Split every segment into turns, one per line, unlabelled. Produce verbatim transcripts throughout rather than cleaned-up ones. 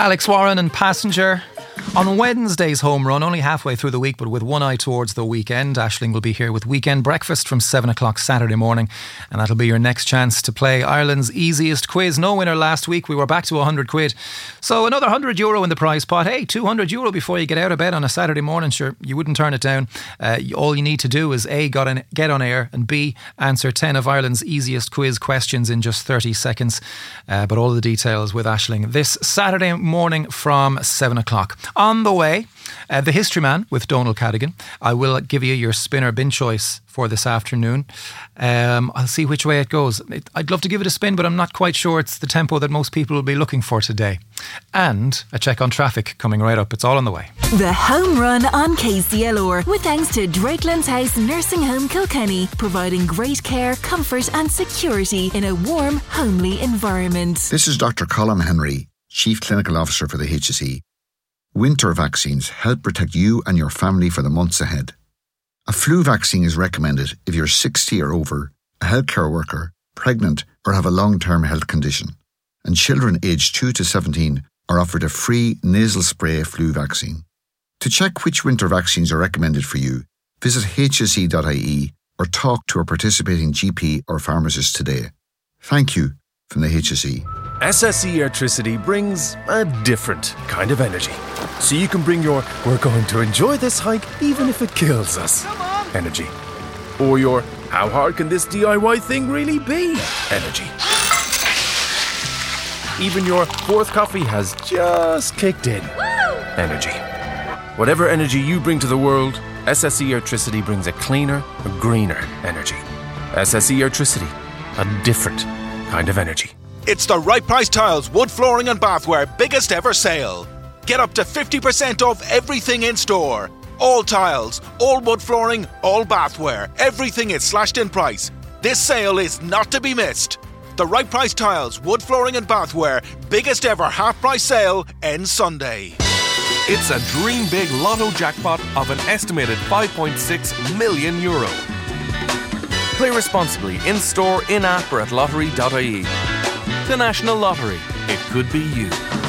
Alex Warren and Passenger. On Wednesday's home run, only halfway through the week, but with one eye towards the weekend. Aisling will be here with Weekend Breakfast from seven o'clock Saturday morning, and that'll be your next chance to play Ireland's easiest quiz. No winner last week. We were back to one hundred quid. So another one hundred euro in the prize pot. Hey, two hundred euro before you get out of bed on a Saturday morning. Sure, you wouldn't turn it down. Uh, all you need to do is A, get on, get on air, and B, answer ten of Ireland's easiest quiz questions in just thirty seconds. Uh, but all the details with Aisling this Saturday morning from seven o'clock. On the way, uh, The History Man with Donal Cadigan. I will give you your spin or bin choice for this afternoon. Um, I'll see which way it goes. It, I'd love to give it a spin, but I'm not quite sure it's the tempo that most people will be looking for today. And a check on traffic coming right up. It's all on the way.
The Home Run on K C L R, with thanks to Drakelands House Nursing Home Kilkenny, providing great care, comfort and security in a warm, homely environment.
This is Doctor Colin Henry, Chief Clinical Officer for the H S E. Winter vaccines help protect you and your family for the months ahead. A flu vaccine is recommended if you're sixty or over, a healthcare worker, pregnant or have a long-term health condition. And children aged two to seventeen are offered a free nasal spray flu vaccine. To check which winter vaccines are recommended for you, visit h s e dot i e or talk to a participating G P or pharmacist today. Thank you from the H S E.
S S E Airtricity brings a different kind of energy. So you can bring your "we're going to enjoy this hike even if it kills us" energy. Or your "how hard can this D I Y thing really be" energy. Even your fourth coffee has just kicked in energy. Whatever energy you bring to the world, S S E Airtricity brings a cleaner, a greener energy. S S E Airtricity, a different kind of energy.
It's the Right Price Tiles Wood Flooring and Bathware biggest ever sale. Get up to fifty percent off everything in store. All tiles, all wood flooring, all bathware. Everything is slashed in price. This sale is not to be missed. The Right Price Tiles Wood Flooring and Bathware biggest ever half price sale ends Sunday.
It's a dream big lotto jackpot of an estimated five point six million euro. Play responsibly in store, in app or at lottery dot I E. The National Lottery. It could be you.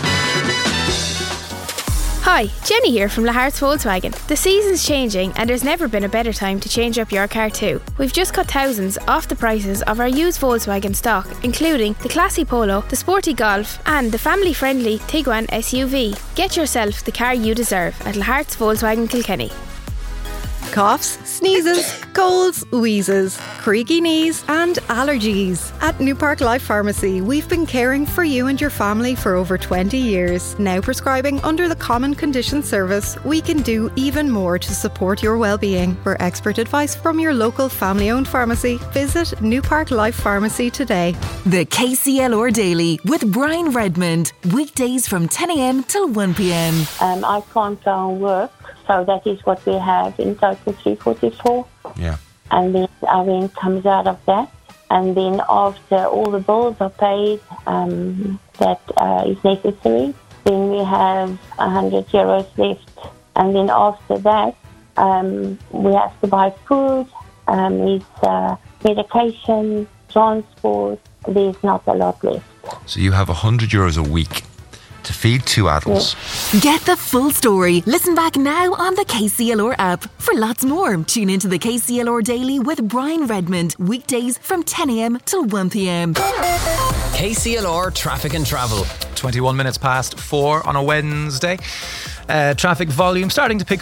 Hi, Jenny here from Lahart's Volkswagen. The season's changing and there's never been a better time to change up your car too. We've just cut thousands off the prices of our used Volkswagen stock, including the classy Polo, the sporty Golf and the family-friendly Tiguan S U V. Get yourself the car you deserve at Lahart's Volkswagen Kilkenny.
Coughs, sneezes, colds, wheezes, creaky knees and allergies. At New Park Life Pharmacy, we've been caring for you and your family for over twenty years. Now prescribing under the Common Condition Service, we can do even more to support your well-being. For expert advice from your local family-owned pharmacy, visit New Park Life Pharmacy today.
The K C L R Daily with Brian Redmond. Weekdays from ten a m till one p m.
Um, I can't go and work. So that is what we have in total, three forty-four.
Yeah.
And then our rent comes out of that. And then after all the bills are paid, um, that uh, is necessary, then we have one hundred euros left. And then after that, um, we have to buy food, um, is uh, medication, transport. There's not a lot left.
So you have one hundred euros a week to feed two adults.
Yeah. Get the full story. Listen back now on the K C L R app. For lots more, tune into the K C L R Daily with Brian Redmond. Weekdays from ten a m till one p m.
K C L R Traffic and Travel.
twenty-one minutes past four on a Wednesday. Uh, traffic volume starting to pick